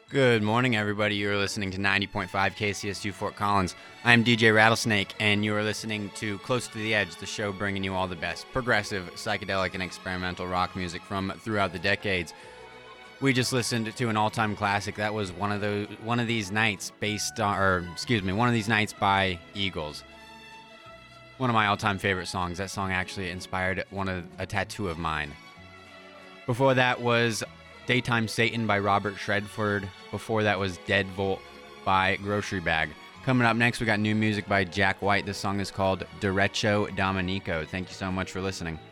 Good morning, everybody. You're listening to 90.5 KCSU Fort Collins. I'm DJ Rattlesnake, and you are listening to Close to the Edge, the show bringing you all the best progressive, psychedelic, and experimental rock music from throughout the decades. We just listened to an all-time classic. That was one of these nights one of these nights by Eagles. One of my all-time favorite songs. That song actually inspired a tattoo of mine. Before that was Daytime Satan by Robert Shredford. Before that was Deadbolt by Grocery Bag. Coming up next, we got new music by Jack White. This song is called Derecho Dominico. Thank you so much for listening.